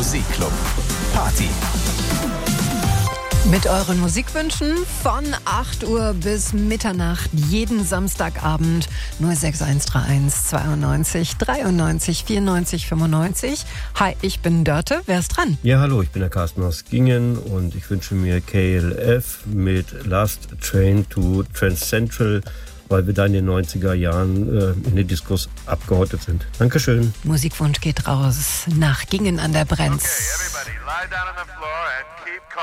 Musikclub. Party. Mit euren Musikwünschen von 8 Uhr bis Mitternacht jeden Samstagabend 06131 92 93 94 95. Hi, ich bin Dörte. Wer ist dran? Ja, hallo, ich bin der Carsten aus Gingen und ich wünsche mir KLF mit Last Train to Trans Central, weil wir da in den 90er Jahren in den Diskos abgehottet sind. Dankeschön. Musikwunsch geht raus nach Gingen an der Brenz. Okay, everybody, lie down on the floor and keep calm.